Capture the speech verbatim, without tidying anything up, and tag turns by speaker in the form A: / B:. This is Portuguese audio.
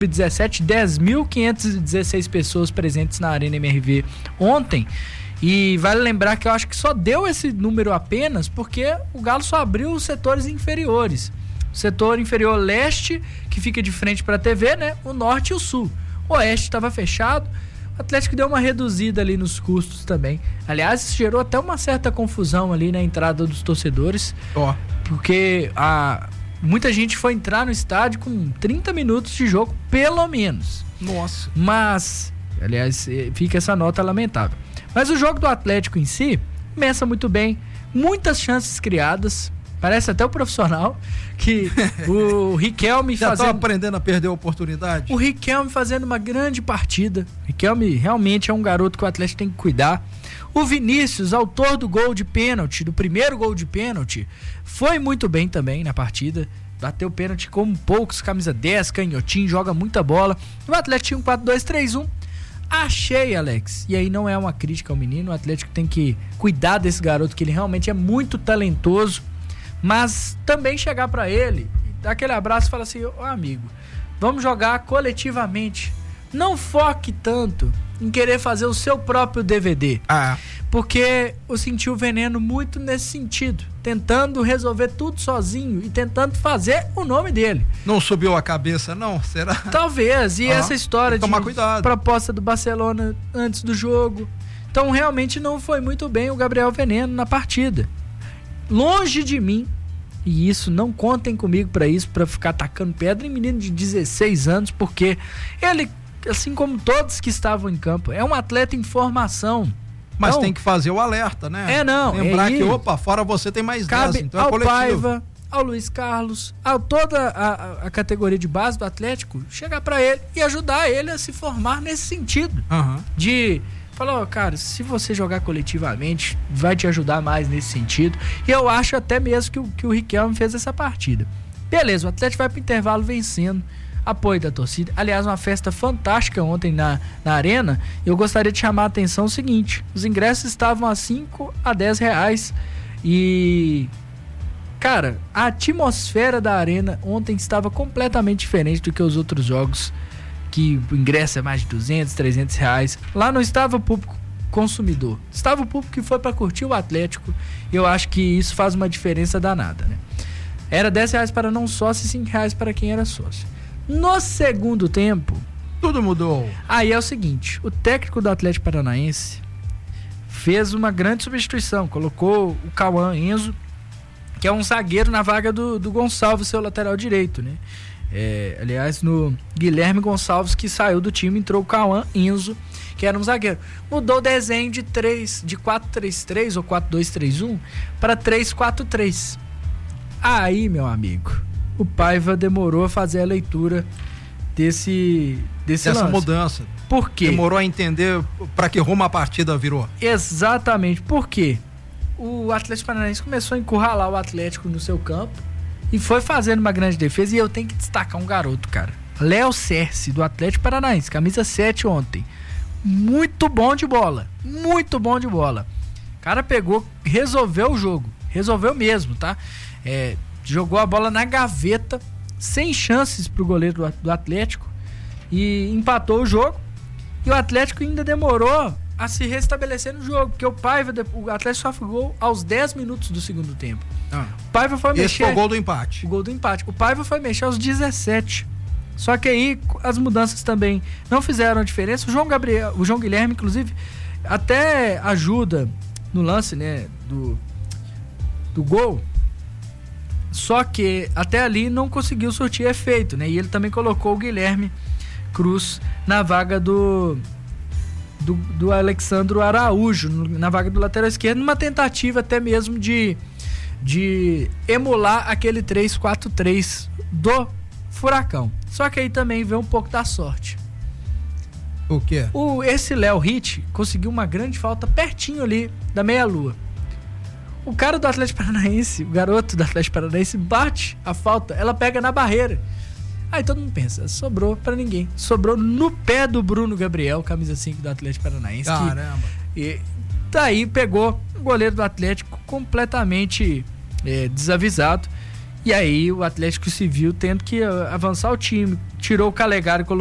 A: dezessete, dez mil quinhentas e dezesseis pessoas presentes na Arena M R V ontem. E vale lembrar que eu acho que só deu esse número apenas porque o Galo só abriu os setores inferiores. O setor inferior leste, que fica de frente para a T V, né? O norte e o sul. O oeste estava fechado. O Atlético deu uma reduzida ali nos custos também. Aliás, isso gerou até uma certa confusão ali na entrada dos torcedores. Ó. Porque a... muita gente foi entrar no estádio com trinta minutos de jogo, pelo menos.
B: Nossa.
A: Mas, aliás, fica essa nota lamentável. Mas o jogo do Atlético em si começa muito bem. Muitas chances criadas. Parece até o profissional que o Riquelme
B: já
A: fazendo...
B: Já tá aprendendo a perder a oportunidade?
A: O Riquelme fazendo uma grande partida. O Riquelme realmente é um garoto que o Atlético tem que cuidar. O Vinícius, autor do gol de pênalti, do primeiro gol de pênalti, foi muito bem também na partida. Bateu pênalti como poucos, camisa dez, canhotinho, joga muita bola. O Atlético tinha um quatro dois três um. Achei, Alex, e aí não é uma crítica ao menino, o Atlético tem que cuidar desse garoto, que ele realmente é muito talentoso, mas também chegar pra ele, dar aquele abraço e falar assim, ô amigo, vamos jogar coletivamente, não foque tanto em querer fazer o seu próprio D V D, ah. porque eu senti o Veneno muito nesse sentido, tentando resolver tudo sozinho e tentando fazer o nome dele.
B: Não subiu a cabeça não? Será?
A: Talvez, e ah, essa história de
B: tomar cuidado.
A: Proposta do Barcelona antes do jogo, então realmente não foi muito bem o Gabriel Veneno na partida. Longe de mim, e isso, não contem comigo pra isso, pra ficar tacando pedra em menino de dezesseis anos, porque ele, assim como todos que estavam em campo, é um atleta em formação.
B: Mas
A: então,
B: tem que fazer o alerta, né?
A: É, não.
B: Lembrar
A: é
B: que, opa, fora você tem mais
A: cabe
B: dez, então é
A: ao
B: coletivo.
A: Paiva, ao Luiz Carlos, a toda a, a categoria de base do Atlético, chegar pra ele e ajudar ele a se formar nesse sentido.
B: Uhum.
A: De falar, ó, cara, se você jogar coletivamente, vai te ajudar mais nesse sentido. E eu acho até mesmo que o, que o Riquelme fez essa partida. Beleza, o Atlético vai pro intervalo vencendo. Apoio da torcida. Aliás, uma festa fantástica ontem na, na arena. Eu gostaria de chamar a atenção o seguinte: os ingressos estavam a cinco a dez reais. E, cara, a atmosfera da arena ontem estava completamente diferente do que os outros jogos, que o ingresso é mais de duzentos, trezentos reais. Lá não estava o público consumidor, estava o público que foi para curtir o Atlético. Eu acho que isso faz uma diferença danada, né? Era dez reais para não sócio e cinco reais para quem era sócio. No segundo tempo,
B: tudo mudou.
A: Aí é o seguinte: o técnico do Atlético Paranaense fez uma grande substituição, colocou o Cauã Enzo, que é um zagueiro, na vaga do, do Gonçalves, seu lateral direito, né? É, aliás, no Guilherme Gonçalves, que saiu do time, entrou o Cauã Enzo, que era um zagueiro. Mudou o desenho de três, de quatro três três ou quatro dois três um para três quatro três. Aí, meu amigo, o Paiva demorou a fazer a leitura desse, desse
B: Dessa
A: lance.
B: mudança.
A: Por quê?
B: Demorou a entender para que rumo a partida virou.
A: Exatamente. Por quê? O Atlético Paranaense começou a encurralar o Atlético no seu campo e foi fazendo uma grande defesa. E eu tenho que destacar um garoto, cara. Léo Cerce, do Atlético Paranaense, camisa sete ontem. Muito bom de bola. Muito bom de bola. O cara pegou, resolveu o jogo. Resolveu mesmo, tá? É... Jogou a bola na gaveta, sem chances pro goleiro do, do Atlético, e empatou o jogo. E o Atlético ainda demorou a se restabelecer no jogo, porque o Paiva, o Atlético só gol aos dez minutos do segundo tempo.
B: Ah,
A: o Paiva foi
B: esse
A: mexer.
B: Foi o gol do empate.
A: O gol do empate. O Paiva foi mexer aos dezessete. Só que aí as mudanças também não fizeram a diferença. O João Gabriel, o João Guilherme, inclusive, até ajuda no lance, né, do, do gol. Só que até ali não conseguiu surtir efeito, né? E ele também colocou o Guilherme Cruz na vaga do do, do Alexandro Araújo, na vaga do lateral esquerdo, numa tentativa até mesmo de, de emular aquele três quatro três do Furacão. Só que aí também veio um pouco da sorte.
B: O quê?
A: O, esse Léo Ritt conseguiu uma grande falta pertinho ali da meia-lua. O cara do Atlético Paranaense, o garoto do Atlético Paranaense, bate a falta, ela pega na barreira. Aí todo mundo pensa, sobrou pra ninguém. Sobrou no pé do Bruno Gabriel, camisa cinco do Atlético Paranaense.
B: Caramba.
A: Que, e daí pegou o goleiro do Atlético completamente é, desavisado. E aí o Atlético Civil tendo que avançar o time. Tirou o Calegari e colocou